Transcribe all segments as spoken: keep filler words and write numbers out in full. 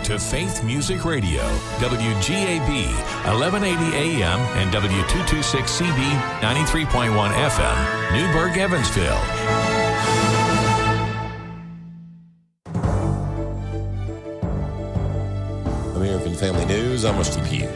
to Faith Music Radio, W G A B, eleven eighty A M and W two twenty-six C B, ninety-three point one F M, Newburgh, Evansville. American Family News, I'm Rusty Pugh.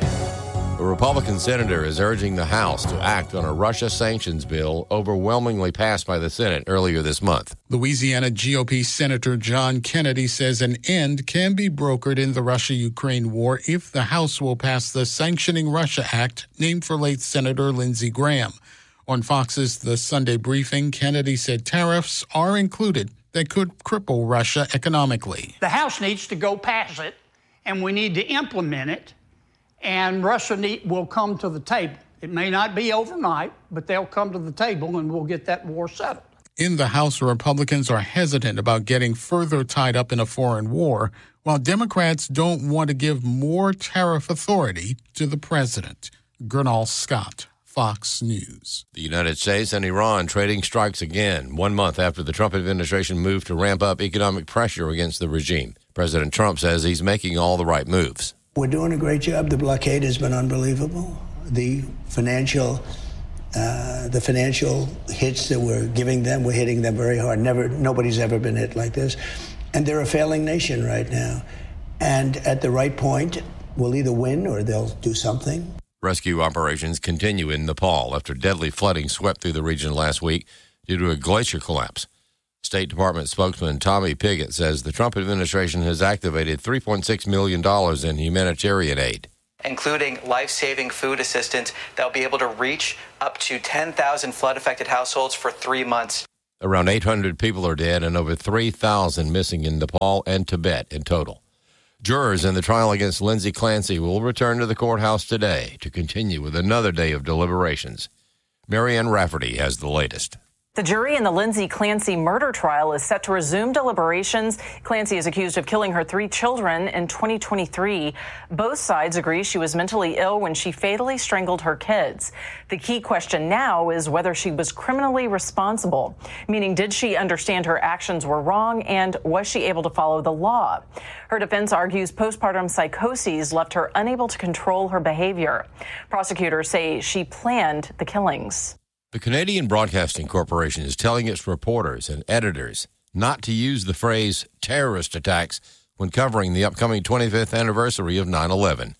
A Republican senator is urging the House to act on a Russia sanctions bill overwhelmingly passed by the Senate earlier this month. Louisiana G O P Senator John Kennedy says an end can be brokered in the Russia-Ukraine war if the House will pass the Sanctioning Russia Act, named for late Senator Lindsey Graham. On Fox's The Sunday Briefing, Kennedy said tariffs are included that could cripple Russia economically. The House needs to go pass it, and we need to implement it. And Russia need, will come to the table. It may not be overnight, but they'll come to the table and we'll get that war settled. In the House, Republicans are hesitant about getting further tied up in a foreign war, while Democrats don't want to give more tariff authority to the president. Gernal Scott, Fox News. The United States and Iran trading strikes again, one month after the Trump administration moved to ramp up economic pressure against the regime. President Trump says he's making all the right moves. We're doing a great job. The blockade has been unbelievable. The financial, uh, the financial hits that we're giving them, we're hitting them very hard. Never, nobody's ever been hit like this. And they're a failing nation right now. And at the right point, we'll either win or they'll do something. Rescue operations continue in Nepal after deadly flooding swept through the region last week due to a glacier collapse. State Department spokesman Tommy Pigott says the Trump administration has activated three point six million dollars in humanitarian aid, including life-saving food assistance that will be able to reach up to ten thousand flood-affected households for three months. Around eight hundred people are dead and over three thousand missing in Nepal and Tibet in total. Jurors in the trial against Lindsay Clancy will return to the courthouse today to continue with another day of deliberations. Marianne Rafferty has the latest. The jury in the Lindsay Clancy murder trial is set to resume deliberations. Clancy is accused of killing her three children in twenty twenty-three. Both sides agree she was mentally ill when she fatally strangled her kids. The key question now is whether she was criminally responsible, meaning did she understand her actions were wrong and was she able to follow the law? Her defense argues postpartum psychoses left her unable to control her behavior. Prosecutors say she planned the killings. The Canadian Broadcasting Corporation is telling its reporters and editors not to use the phrase terrorist attacks when covering the upcoming twenty-fifth anniversary of nine eleven.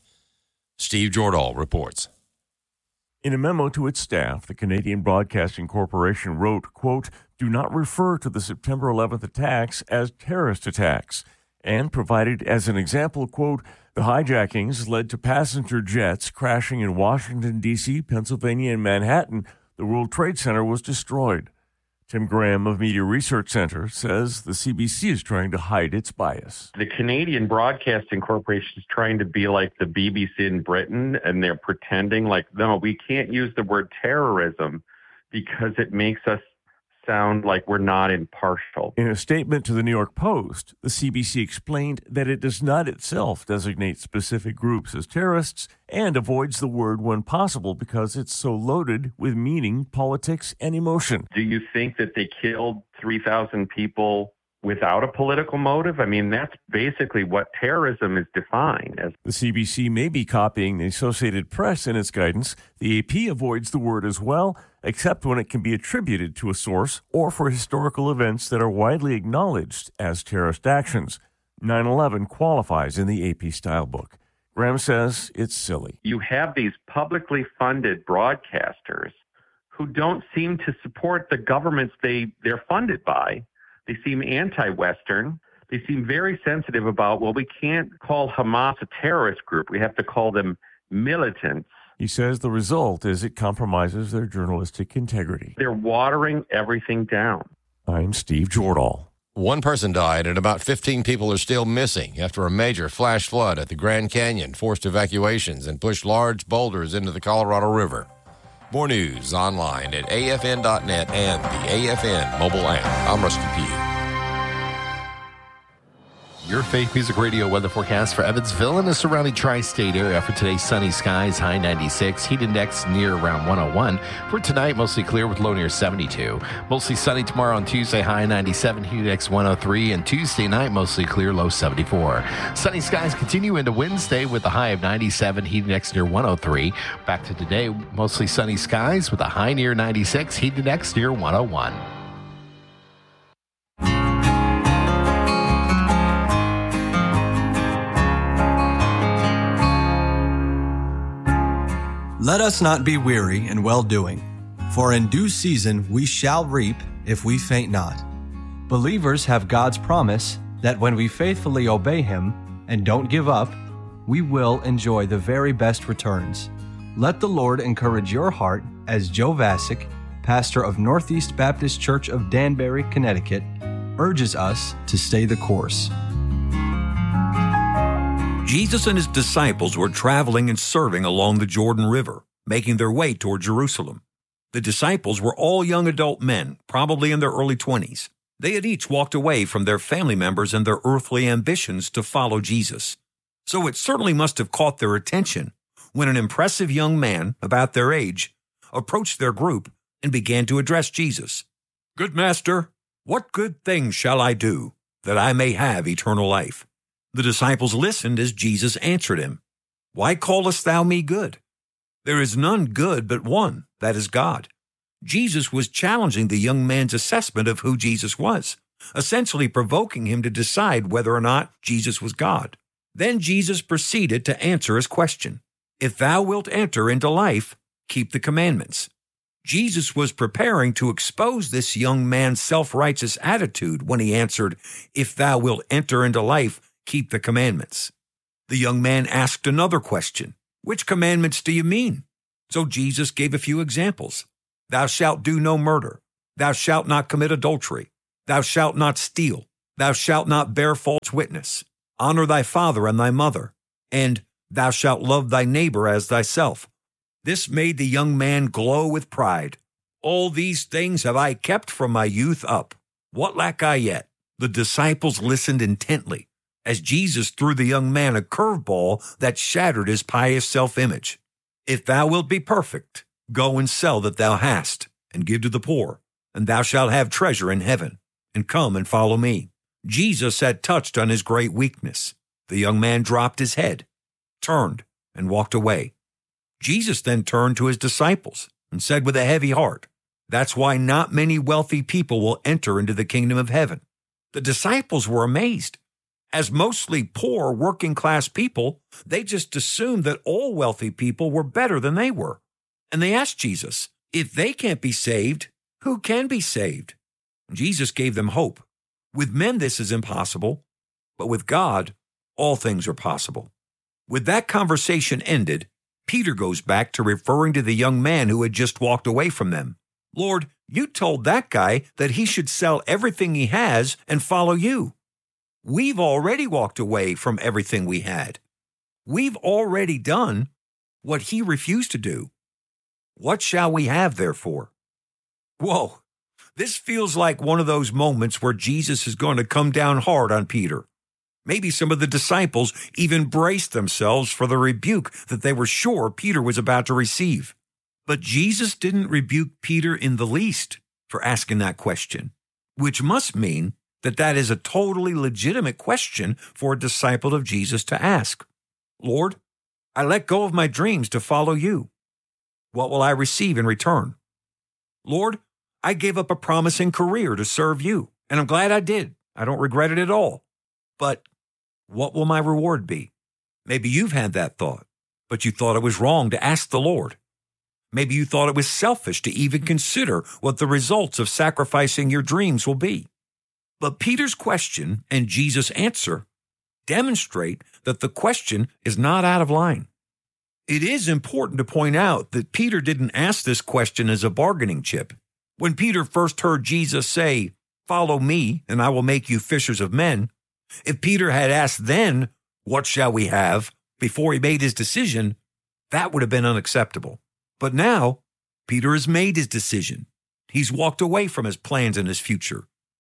Steve Jordahl reports. In a memo to its staff, the Canadian Broadcasting Corporation wrote, quote, "Do not refer to the September eleventh attacks as terrorist attacks," and provided as an example, quote, "The hijackings led to passenger jets crashing in Washington, D C, Pennsylvania, and Manhattan. The World Trade Center was destroyed." Tim Graham of Media Research Center says the C B C is trying to hide its bias. The Canadian Broadcasting Corporation is trying to be like the B B C in Britain, and they're pretending like, no, we can't use the word terrorism because it makes us sound like we're not impartial. In a statement to the New York Post, the C B C explained that it does not itself designate specific groups as terrorists and avoids the word when possible because it's so loaded with meaning, politics, and emotion. Do you think that they killed three thousand people without a political motive? I mean, that's basically what terrorism is defined as. The C B C may be copying the Associated Press in its guidance. The A P avoids the word as well, except when it can be attributed to a source or for historical events that are widely acknowledged as terrorist actions. nine eleven qualifies in the A P style book. Graham says it's silly. You have these publicly funded broadcasters who don't seem to support the governments they, they're funded by. They seem anti-Western. They seem very sensitive about, well, we can't call Hamas a terrorist group. We have to call them militants. He says the result is it compromises their journalistic integrity. They're watering everything down. I'm Steve Jordahl. One person died and about fifteen people are still missing after a major flash flood at the Grand Canyon forced evacuations and pushed large boulders into the Colorado River. More news online at A F N dot net and the A F N mobile app. I'm Rusty Pugh. Your Faith Music Radio weather forecast for Evansville and the surrounding tri-state area. For today, sunny skies, high ninety-six, heat index near around one oh one. For tonight, mostly clear with low near seventy-two. Mostly sunny tomorrow on Tuesday, high ninety-seven, heat index one oh three. And Tuesday night, mostly clear, low seventy-four. Sunny skies continue into Wednesday with a high of ninety-seven, heat index near one oh three. Back to today, mostly sunny skies with a high near ninety-six, heat index near one oh one. Let us not be weary in well-doing, for in due season we shall reap if we faint not. Believers have God's promise that when we faithfully obey Him and don't give up, we will enjoy the very best returns. Let the Lord encourage your heart as Joe Vasick, pastor of Northeast Baptist Church of Danbury, Connecticut, urges us to stay the course. Jesus and his disciples were traveling and serving along the Jordan River, making their way toward Jerusalem. The disciples were all young adult men, probably in their early twenties. They had each walked away from their family members and their earthly ambitions to follow Jesus. So it certainly must have caught their attention when an impressive young man, about their age, approached their group and began to address Jesus. "Good master, what good things shall I do that I may have eternal life?" The disciples listened as Jesus answered him, "Why callest thou me good? There is none good but one, that is God." Jesus was challenging the young man's assessment of who Jesus was, essentially provoking him to decide whether or not Jesus was God. Then Jesus proceeded to answer his question. "If thou wilt enter into life, keep the commandments." Jesus was preparing to expose this young man's self-righteous attitude when he answered, "If thou wilt enter into life, keep the commandments." The young man asked another question. "Which commandments do you mean?" So Jesus gave a few examples. "Thou shalt do no murder. Thou shalt not commit adultery. Thou shalt not steal. Thou shalt not bear false witness. Honor thy father and thy mother. And thou shalt love thy neighbor as thyself." This made the young man glow with pride. "All these things have I kept from my youth up. What lack I yet?" The disciples listened intently as Jesus threw the young man a curveball that shattered his pious self-image. "If thou wilt be perfect, go and sell that thou hast, and give to the poor, and thou shalt have treasure in heaven, and come and follow me." Jesus had touched on his great weakness. The young man dropped his head, turned, and walked away. Jesus then turned to his disciples and said with a heavy heart, "That's why not many wealthy people will enter into the kingdom of heaven." The disciples were amazed. As mostly poor, working-class people, they just assumed that all wealthy people were better than they were. And they asked Jesus, if they can't be saved, who can be saved? Jesus gave them hope. With men this is impossible, but with God, all things are possible. With that conversation ended, Peter goes back to referring to the young man who had just walked away from them. "Lord, you told that guy that he should sell everything he has and follow you. We've already walked away from everything we had. We've already done what he refused to do. What shall we have, therefore?" Whoa, this feels like one of those moments where Jesus is going to come down hard on Peter. Maybe some of the disciples even braced themselves for the rebuke that they were sure Peter was about to receive. But Jesus didn't rebuke Peter in the least for asking that question, which must mean that that is a totally legitimate question for a disciple of Jesus to ask. "Lord, I let go of my dreams to follow you. What will I receive in return? Lord, I gave up a promising career to serve you, and I'm glad I did. I don't regret it at all. But what will my reward be?" Maybe you've had that thought, but you thought it was wrong to ask the Lord. Maybe you thought it was selfish to even consider what the results of sacrificing your dreams will be. But Peter's question and Jesus' answer demonstrate that the question is not out of line. It is important to point out that Peter didn't ask this question as a bargaining chip. When Peter first heard Jesus say, "Follow me, and I will make you fishers of men," if Peter had asked then, "What shall we have?" before he made his decision, that would have been unacceptable. But now, Peter has made his decision. He's walked away from his plans and his future.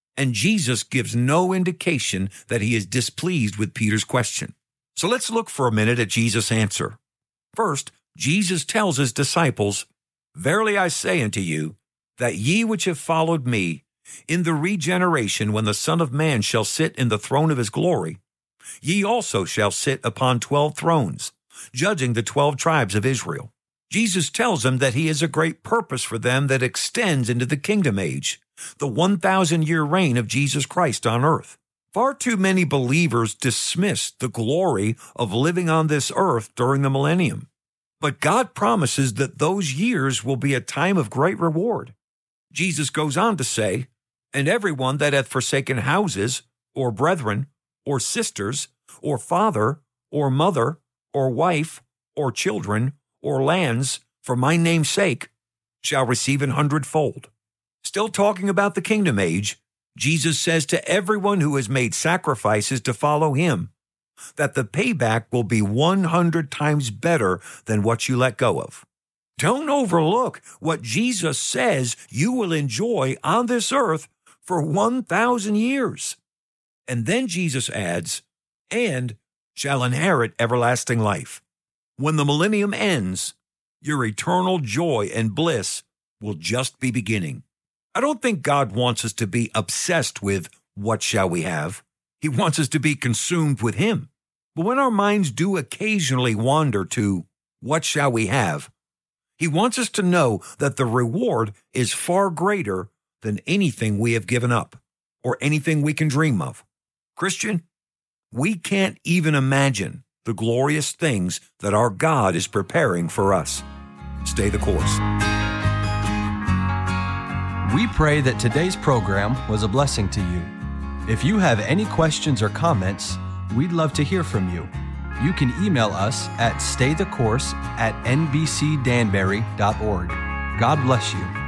And Jesus gives no indication that he is displeased with Peter's question. So let's look for a minute at Jesus' answer. First, Jesus tells his disciples, "Verily I say unto you, that ye which have followed me, in the regeneration when the Son of Man shall sit in the throne of his glory, ye also shall sit upon twelve thrones, judging the twelve tribes of Israel." Jesus tells them that he has a great purpose for them that extends into the kingdom age, the one thousand year reign of Jesus Christ on earth. Far too many believers dismiss the glory of living on this earth during the millennium. But God promises that those years will be a time of great reward. Jesus goes on to say, "And everyone that hath forsaken houses, or brethren, or sisters, or father, or mother, or wife, or children, or lands, for my name's sake, shall receive an hundredfold." Still talking about the kingdom age, Jesus says to everyone who has made sacrifices to follow him that the payback will be one hundred times better than what you let go of. Don't overlook what Jesus says you will enjoy on this earth for one thousand years. And then Jesus adds, "and shall inherit everlasting life." When the millennium ends, your eternal joy and bliss will just be beginning. I don't think God wants us to be obsessed with what shall we have. He wants us to be consumed with him. But when our minds do occasionally wander to what shall we have, he wants us to know that the reward is far greater than anything we have given up or anything we can dream of. Christian, we can't even imagine the glorious things that our God is preparing for us. Stay the course. We pray that today's program was a blessing to you. If you have any questions or comments, we'd love to hear from you. You can email us at staythecourse at n b c danbury dot org. God bless you.